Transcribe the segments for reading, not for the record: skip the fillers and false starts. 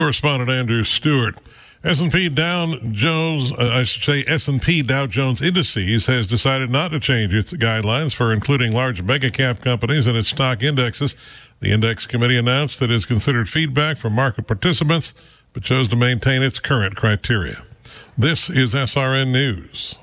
Correspondent Andrew Stewart. S&P Dow Jones Indices has decided not to change its guidelines for including large mega-cap companies in its stock indexes. The index committee announced that it has considered feedback from market participants, but chose to maintain its current criteria. This is SRN News.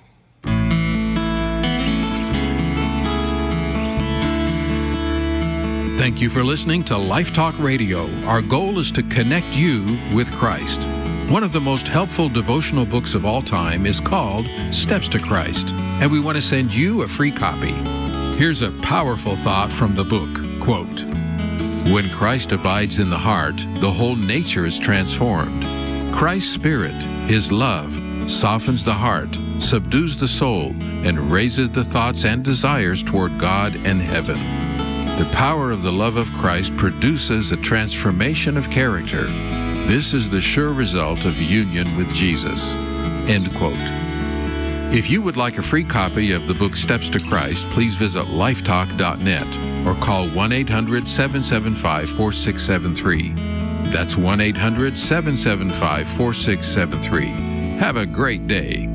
Thank you for listening to Life Talk Radio. Our goal is to connect you with Christ. One of the most helpful devotional books of all time is called Steps to Christ, and we want to send you a free copy. Here's a powerful thought from the book, quote, "When Christ abides in the heart, the whole nature is transformed. Christ's Spirit, His love, softens the heart, subdues the soul, and raises the thoughts and desires toward God and heaven. The power of the love of Christ produces a transformation of character. This is the sure result of union with Jesus." End quote. If you would like a free copy of the book Steps to Christ, please visit lifetalk.net or call 1-800-775-4673. That's 1-800-775-4673. Have a great day.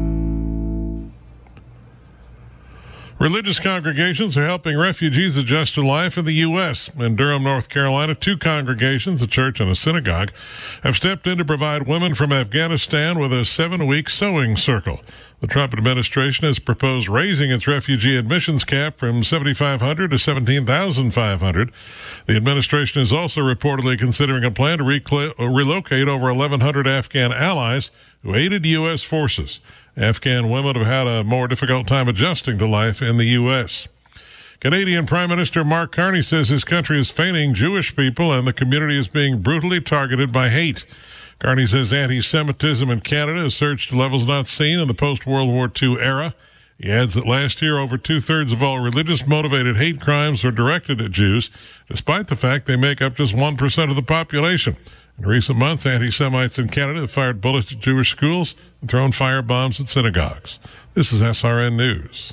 Religious congregations are helping refugees adjust to life in the U.S. In Durham, North Carolina, 2 congregations, a church and a synagogue, have stepped in to provide women from Afghanistan with a 7-week sewing circle. The Trump administration has proposed raising its refugee admissions cap from $7,500 to $17,500. The administration is also reportedly considering a plan to relocate over 1,100 Afghan allies who aided U.S. forces. Afghan women have had a more difficult time adjusting to life in the U.S. Canadian Prime Minister Mark Carney says his country is feigning Jewish people and the community is being brutally targeted by hate. Carney says anti-Semitism in Canada has surged to levels not seen in the post-World War II era. He adds that last year, over 2/3 of all religious-motivated hate crimes were directed at Jews, despite the fact they make up just 1% of the population. In recent months, anti-Semites in Canada have fired bullets at Jewish schools and thrown firebombs at synagogues. This is SRN News.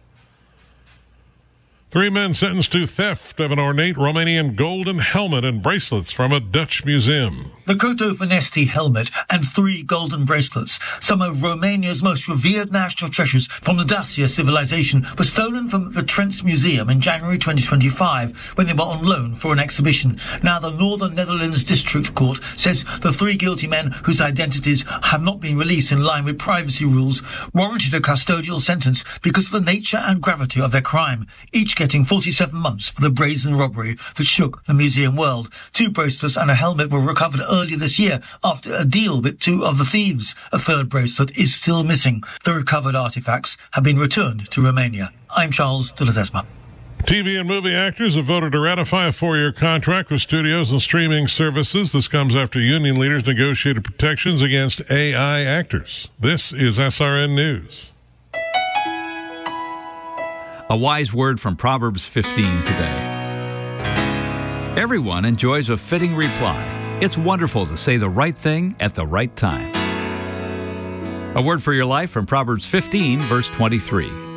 3 men sentenced to theft of an ornate Romanian golden helmet and bracelets from a Dutch museum. The Coto Vanesti helmet and 3 golden bracelets, some of Romania's most revered national treasures from the Dacia civilization, were stolen from the Trents Museum in January 2025 when they were on loan for an exhibition. Now the Northern Netherlands District Court says the 3 guilty men, whose identities have not been released in line with privacy rules, warranted a custodial sentence because of the nature and gravity of their crime, each getting 47 months for the brazen robbery that shook the museum world. 2 bracelets and a helmet were recovered earlier this year after a deal with 2 of the thieves. A 3rd bracelet is still missing. The recovered artifacts have been returned to Romania. I'm Charles de Ledesma. TV and movie actors have voted to ratify a 4-year contract with studios and streaming services. This comes after union leaders negotiated protections against AI actors. This is SRN News. A wise word from Proverbs 15 today. Everyone enjoys a fitting reply. It's wonderful to say the right thing at the right time. A word for your life from Proverbs 15, verse 23.